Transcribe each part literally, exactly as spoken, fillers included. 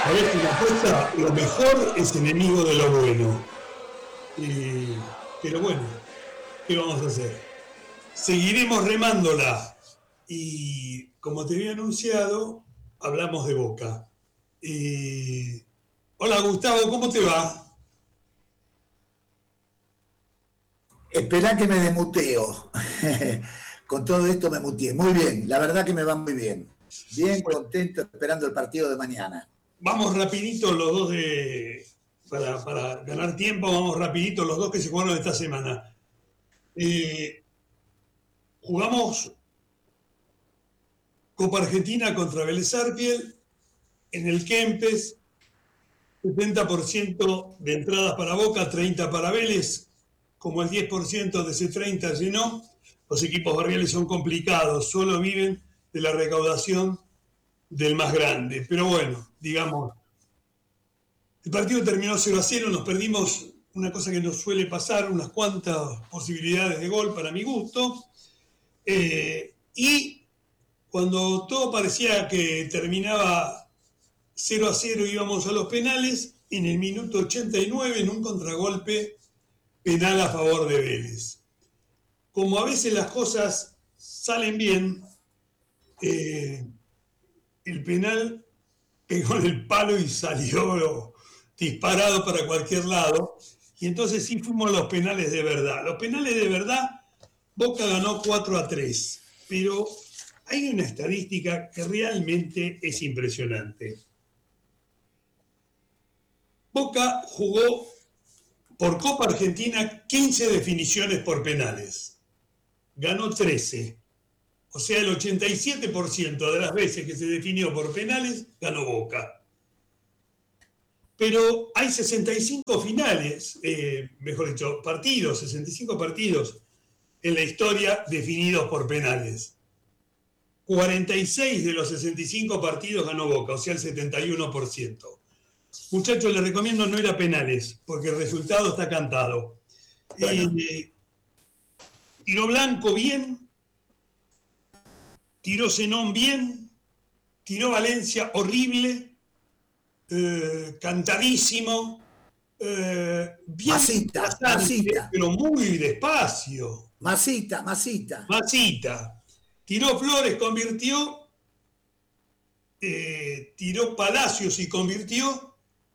Sabés que una cosa, lo mejor es enemigo de lo bueno. Eh, pero bueno, ¿qué vamos a hacer? Seguiremos remándola. Y como te había anunciado, hablamos de Boca. Eh, hola Gustavo, ¿cómo te va? Esperá que me demuteo. Con todo esto me muteé. Muy bien, la verdad que me va muy bien. Bien Bueno, contento esperando el partido de mañana. vamos rapidito los dos de... Para, para ganar tiempo, vamos rapidito los dos que se jugaron esta semana. Eh, jugamos Copa Argentina contra Vélez Sarsfield en el Kempes, setenta por ciento de entradas para Boca, treinta para Vélez, como el diez por ciento de ese treinta llenó. Los equipos barriales son complicados, solo viven de la recaudación del más grande. Pero bueno, digamos, el partido terminó cero a cero, nos perdimos una cosa que nos suele pasar, unas cuantas posibilidades de gol para mi gusto. Eh, y cuando todo parecía que terminaba cero a cero, íbamos a los penales, en el minuto ochenta y nueve, en un contragolpe penal a favor de Vélez. Como a veces las cosas salen bien, eh, el penal pegó en el palo y salió disparado para cualquier lado, y entonces sí fuimos a los penales de verdad. Los penales de verdad, Boca ganó cuatro a tres, pero hay una estadística que realmente es impresionante. Boca jugó por Copa Argentina quince definiciones por penales. Ganó trece. O sea, el ochenta y siete por ciento de las veces que se definió por penales, ganó Boca. Pero hay sesenta y cinco finales, eh, mejor dicho, partidos, sesenta y cinco partidos en la historia definidos por penales. cuarenta y seis de los sesenta y cinco partidos ganó Boca, o sea, el setenta y uno por ciento. Muchachos, les recomiendo no ir a penales, porque el resultado está cantado. Bueno. Eh, tiró Blanco bien, tiró Zenón bien, tiró Valencia horrible, eh, cantadísimo, eh, bien, Masita, Masita. pero muy despacio. Masita, Masita. Masita. Tiró Flores, convirtió, eh, tiró Palacios y convirtió,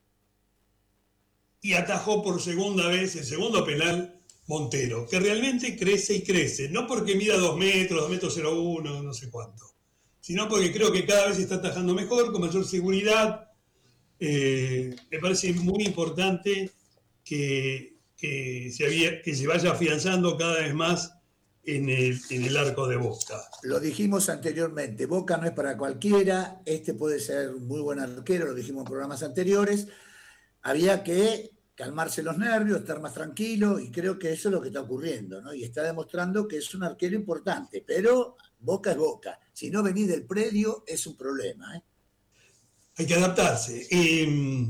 y atajó por segunda vez el segundo penal Montero, que realmente crece y crece, no porque mida dos metros, dos metros cero uno, no sé cuánto, sino porque creo que cada vez está atajando mejor, con mayor seguridad. Eh, me parece muy importante que, que, se había, que se vaya afianzando cada vez más en el, en el arco de Boca. Lo dijimos anteriormente, Boca no es para cualquiera, este puede ser un muy buen arquero, lo dijimos en programas anteriores. Había que calmarse los nervios, estar más tranquilo, y creo que eso es lo que está ocurriendo, ¿no? Y está demostrando que es un arquero importante, pero Boca es Boca. Si no venís del predio, es un problema, ¿eh? Hay que adaptarse. Eh,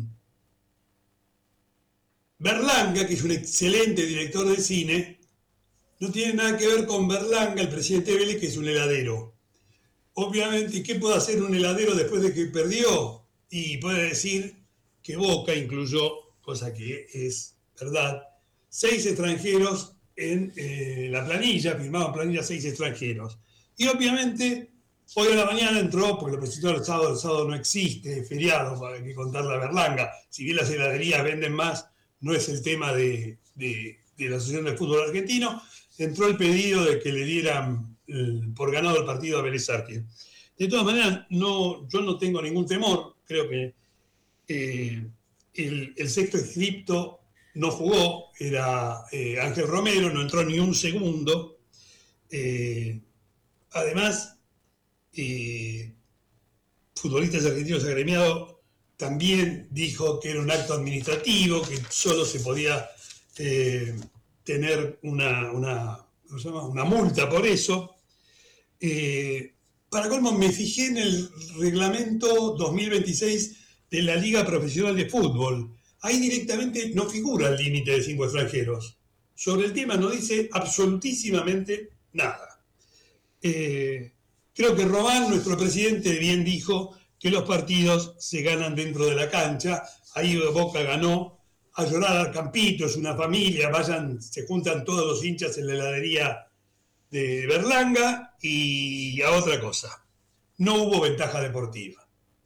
Berlanga, que es un excelente director de cine, no tiene nada que ver con Berlanga, el presidente Vélez, que es un heladero. Obviamente, ¿qué puede hacer un heladero después de que perdió? Y puede decir que Boca incluyó, cosa que es verdad, seis extranjeros en eh, la planilla, firmaban planilla seis extranjeros. Y obviamente, hoy a la mañana entró, porque lo presentó el sábado, el sábado no existe, feriado, para que contarle a Berlanga. Si bien las heladerías venden más, no es el tema de, de, de la Asociación del Fútbol Argentino. Entró el pedido de que le dieran el, por ganado el partido a Vélez Sarsfield. De todas maneras, no, yo no tengo ningún temor, creo que Eh, el, el sexto inscripto no jugó, era eh, Ángel Romero, no entró ni un segundo. Eh, además, eh, futbolistas argentinos agremiados también dijo que era un acto administrativo, que solo se podía eh, tener una, una, ¿cómo se llama? una multa por eso. Eh, para colmo, me fijé en el reglamento dos mil veintiséis de la Liga Profesional de Fútbol. Ahí directamente no figura el límite de cinco extranjeros. Sobre el tema no dice absolutísimamente nada. Eh, creo que Robán, nuestro presidente, bien dijo que los partidos se ganan dentro de la cancha. Ahí Boca ganó. A llorar al campito, es una familia, vayan, se juntan todos los hinchas en la heladería de Berlanga, y a otra cosa. No hubo ventaja deportiva.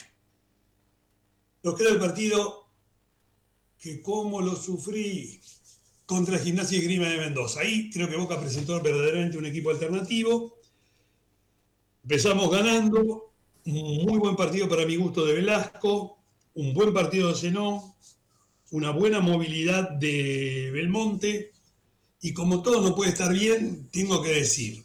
Nos queda el partido que como lo sufrí contra Gimnasia y Esgrima de Mendoza. Ahí creo que Boca presentó verdaderamente un equipo alternativo. Empezamos ganando, un muy buen partido para mi gusto de Velasco, un buen partido de Zenón, una buena movilidad de Belmonte, y como todo no puede estar bien, tengo que decir,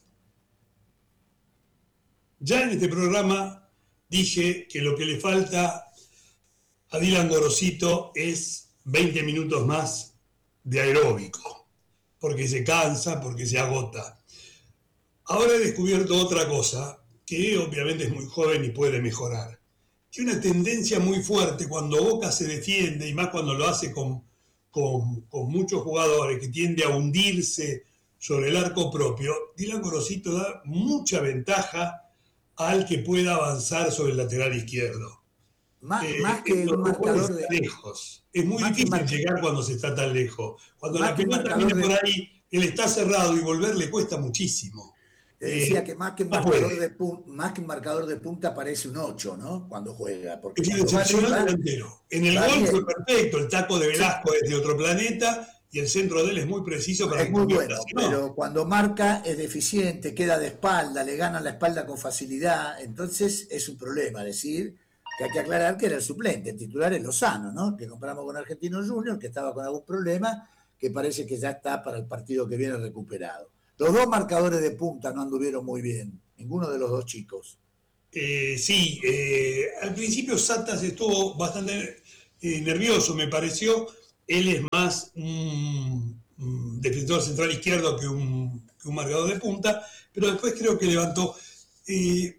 ya en este programa dije que lo que le falta a Dylan Gorosito es veinte minutos más de aeróbico, porque se cansa, porque se agota. Ahora he descubierto otra cosa, que obviamente es muy joven y puede mejorar. Que una tendencia muy fuerte cuando Boca se defiende, y más cuando lo hace con, con, con muchos jugadores, que tiende a hundirse sobre el arco propio, Dylan Gorosito da mucha ventaja al que pueda avanzar sobre el lateral izquierdo. Más, eh, más que un marcador de... lejos. Es muy difícil mar... llegar cuando se está tan lejos. Cuando más la pelota viene de... por ahí, él está cerrado y volver le cuesta muchísimo. Te decía eh, que más que, un marcador de punta, más que un marcador de punta parece un ocho, ¿no? Cuando juega. Porque es un excepcional delantero. En el gol fue perfecto, el taco de Velasco sí. es de otro planeta, y el centro de él es muy preciso para es muy bueno, pero cuando marca es deficiente, queda de espalda, le ganan la espalda con facilidad, entonces es un problema. Decir que hay que aclarar que era el suplente, el titular es Lozano, ¿no? Que comparamos con Argentino Junior, que estaba con algún problema, que parece que ya está para el partido que viene recuperado. Los dos marcadores de punta no anduvieron muy bien, ninguno de los dos chicos. Eh, sí, eh, al principio Satas estuvo bastante eh, nervioso, me pareció. Él es más un, un defensor central izquierdo que un, que un marcador de punta, pero después creo que levantó. Eh,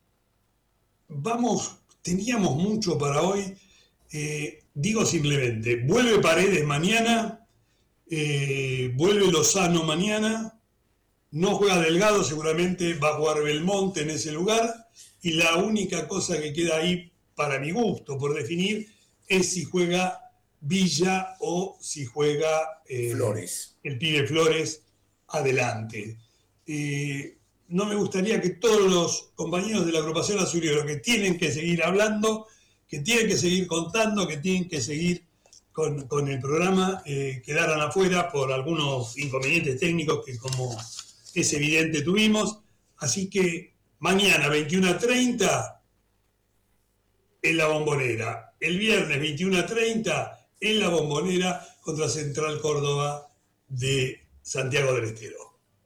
vamos, teníamos mucho para hoy. Eh, digo simplemente, vuelve Paredes mañana, eh, vuelve Lozano mañana. No juega Delgado, seguramente va a jugar Belmonte en ese lugar, y la única cosa que queda ahí, para mi gusto, por definir, es si juega Villa o si juega eh, Flores. El pibe Flores adelante. Eh, no me gustaría que todos los compañeros de la agrupación azulera, que tienen que seguir hablando, que tienen que seguir contando, que tienen que seguir con, con el programa, eh, quedaran afuera por algunos inconvenientes técnicos que, como es evidente, tuvimos. Así que mañana veintiuno a treinta en la Bombonera, el viernes veintiuno a treinta en la Bombonera contra Central Córdoba de Santiago del Estero.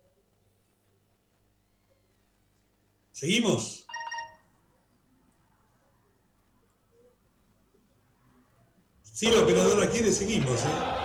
¿Seguimos? Sí, la operadora quiere, seguimos, ¿eh?